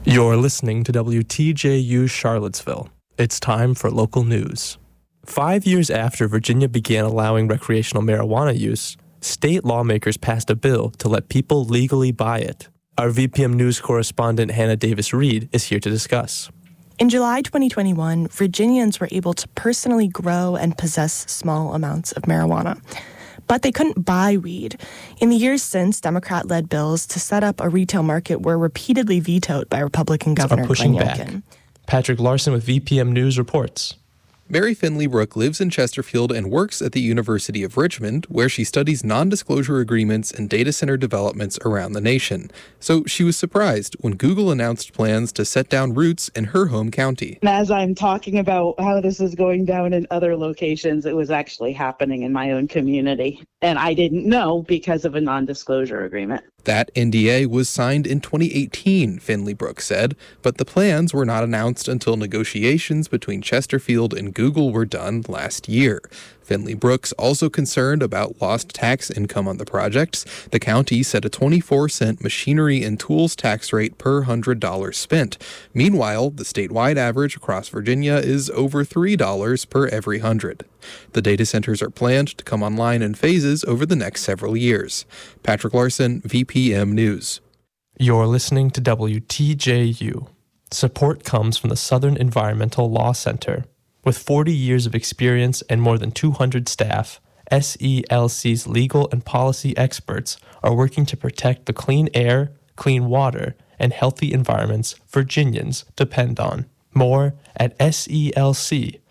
You're listening to WTJU Charlottesville. It's time for local news. 5 years after Virginia began allowing recreational marijuana use, state lawmakers passed a bill to let people legally buy it. Our VPM News correspondent Hannah Davis-Reed is here to discuss. In July 2021, Virginians were able to personally grow and possess small amounts of marijuana. But they couldn't buy weed. In the years since, Democrat-led bills to set up a retail market were repeatedly vetoed by Republican Governor Glenn Youngkin. Patrick Larson with VPM News reports. Mary Finley Brooke lives in Chesterfield and works at the University of Richmond, where she studies non-disclosure agreements and data center developments around the nation. So she was surprised when Google announced plans to set down roots in her home county. And as I'm talking about how this is going down in other locations, it was actually happening in my own community. And I didn't know because of a non-disclosure agreement. That NDA was signed in 2018, Finley Brooke said, but the plans were not announced until negotiations between Chesterfield and Google were done last year. Finley Brooks also concerned about lost tax income on the projects. The county set a 24-cent machinery and tools tax rate per $100 spent. Meanwhile, the statewide average across Virginia is over $3 per every 100. The data centers are planned to come online in phases over the next several years. Patrick Larson, VPM News. You're listening to WTJU. Support comes from the Southern Environmental Law Center. With 40 years of experience and more than 200 staff, SELC's legal and policy experts are working to protect the clean air, clean water, and healthy environments Virginians depend on. More at selc.org.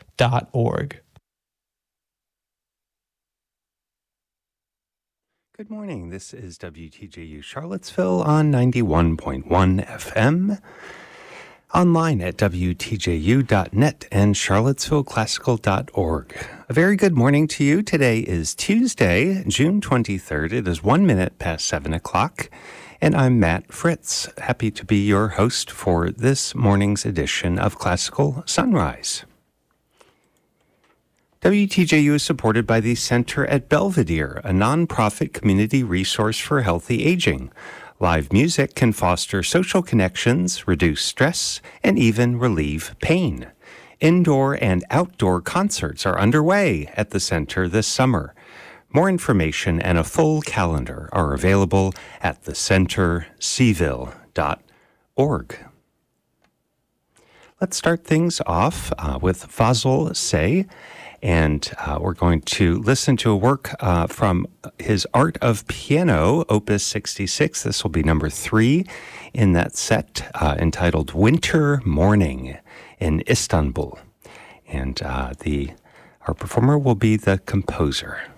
Good morning. This is WTJU Charlottesville on 91.1 FM. Online at WTJU.net and CharlottesvilleClassical.org. A very good morning to you. Today is Tuesday, June 23rd. It is 1 minute past 7 o'clock, and I'm Matt Fritz. Happy to be your host for this morning's edition of Classical Sunrise. WTJU is supported by the Center at Belvedere, a nonprofit community resource for healthy aging. Live music can foster social connections, reduce stress, and even relieve pain. Indoor and outdoor concerts are underway at the center this summer. More information and a full calendar are available at thecentercville.org. Let's start things off with Fazl Say. And we're going to listen to a work from his Art of Piano, Opus 66. This will be number 3 in that set, entitled Winter Morning in Istanbul. And our performer will be the composer.